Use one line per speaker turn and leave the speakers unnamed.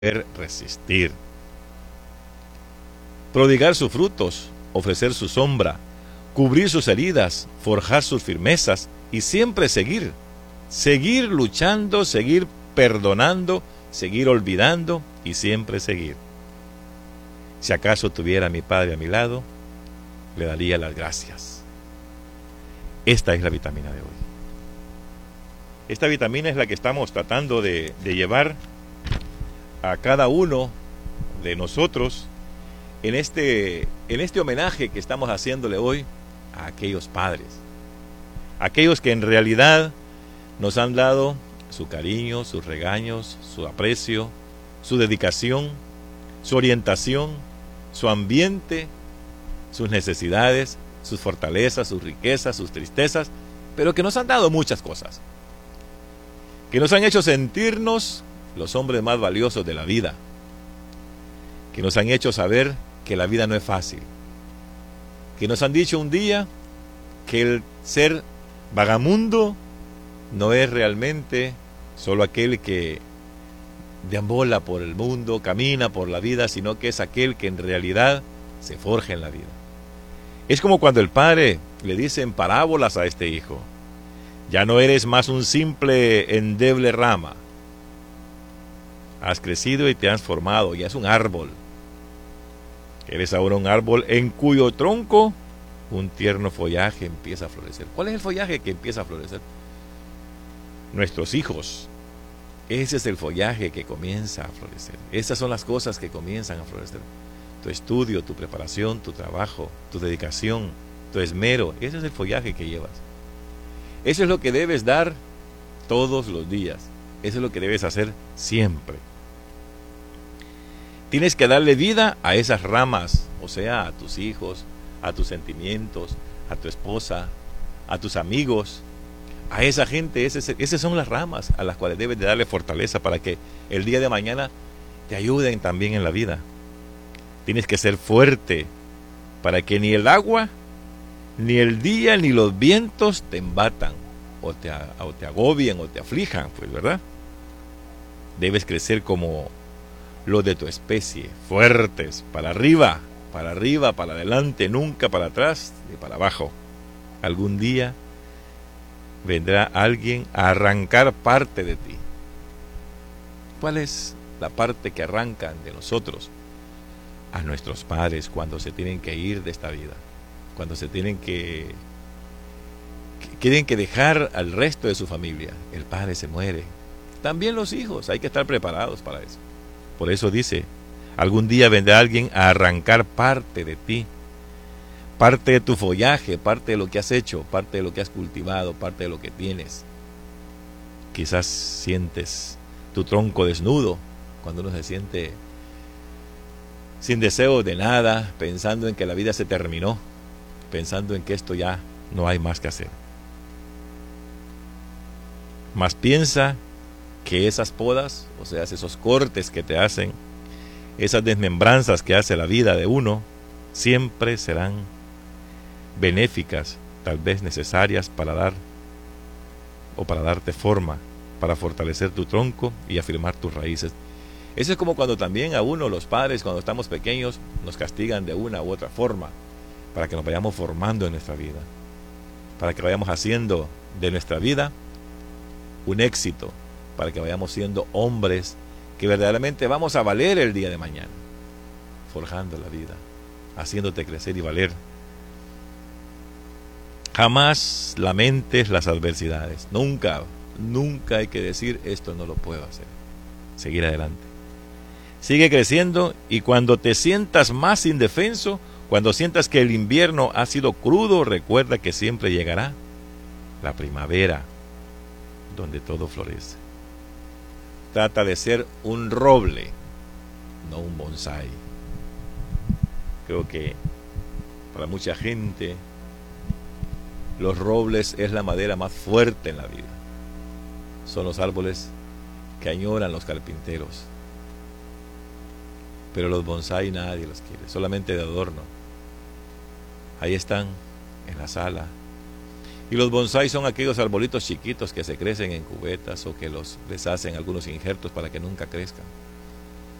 resistir. Prodigar sus frutos, ofrecer su sombra, cubrir sus heridas, forjar sus firmezas y siempre seguir. Seguir luchando, seguir perdonando, seguir olvidando y siempre seguir. Si acaso tuviera a mi padre a mi lado, le daría las gracias. Esta es la vitamina de hoy. Esta vitamina es la que estamos tratando de llevar a cada uno de nosotros en este homenaje que estamos haciéndole hoy a aquellos padres, aquellos que en realidad nos han dado su cariño, sus regaños, su aprecio, su dedicación, su orientación, su ambiente, sus necesidades, sus fortalezas, sus riquezas, sus tristezas, pero que nos han dado muchas cosas, que nos han hecho sentirnos los hombres más valiosos de la vida, que nos han hecho saber que la vida no es fácil, que nos han dicho un día que el ser vagamundo no es realmente solo aquel que deambula por el mundo, camina por la vida, sino que es aquel que en realidad se forja en la vida. Es como cuando el padre le dice en parábolas a este hijo: ya no eres más un simple endeble rama, has crecido y te has formado, ya es un árbol. Eres ahora un árbol en cuyo tronco un tierno follaje empieza a florecer. ¿Cuál es el follaje que empieza a florecer? Nuestros hijos. Ese es el follaje que comienza a florecer. Esas son las cosas que comienzan a florecer. Tu estudio, tu preparación, tu trabajo, tu dedicación, tu esmero. Ese es el follaje que llevas. Eso es lo que debes dar todos los días. Eso es lo que debes hacer siempre. Tienes que darle vida a esas ramas, o sea, a tus hijos, a tus sentimientos, a tu esposa, a tus amigos, a esa gente. Esas son las ramas a las cuales debes de darle fortaleza para que el día de mañana te ayuden también en la vida. Tienes que ser fuerte para que ni el agua, ni el día, ni los vientos te embatan o te agobien o te aflijan, pues, ¿verdad? Debes crecer como los de tu especie, fuertes, para arriba, para adelante, nunca para atrás ni para abajo. Algún día vendrá alguien a arrancar parte de ti. ¿Cuál es la parte que arrancan de nosotros? A nuestros padres cuando se tienen que ir de esta vida, cuando se tienen que dejar al resto de su familia. El padre se muere. También los hijos, hay que estar preparados para eso. Por eso dice: algún día vendrá alguien a arrancar parte de ti, parte de tu follaje, parte de lo que has hecho, parte de lo que has cultivado, parte de lo que tienes. Quizás sientes tu tronco desnudo cuando uno se siente sin deseo de nada, pensando en que la vida se terminó, pensando en que esto ya no hay más que hacer. Mas piensa que esas podas, o sea, esos cortes que te hacen, esas desmembranzas que hace la vida de uno, siempre serán benéficas, tal vez necesarias para darte forma, para fortalecer tu tronco y afirmar tus raíces. Eso es como cuando también a uno, los padres, cuando estamos pequeños, nos castigan de una u otra forma, para que nos vayamos formando en nuestra vida, para que vayamos haciendo de nuestra vida un éxito, para que vayamos siendo hombres que verdaderamente vamos a valer el día de mañana, forjando la vida, haciéndote crecer y valer. Jamás lamentes las adversidades. Nunca hay que decir: esto no lo puedo hacer. Seguir adelante. Sigue creciendo, y cuando te sientas más indefenso, cuando sientas que el invierno ha sido crudo, recuerda que siempre llegará la primavera, donde todo florece. Trata de ser un roble, no un bonsái. Creo que para mucha gente los robles es la madera más fuerte en la vida. Son los árboles que añoran los carpinteros. Pero los bonsái nadie los quiere, solamente de adorno. Ahí están, en la sala. Y los bonsái son aquellos arbolitos chiquitos que se crecen en cubetas o que les hacen algunos injertos para que nunca crezcan.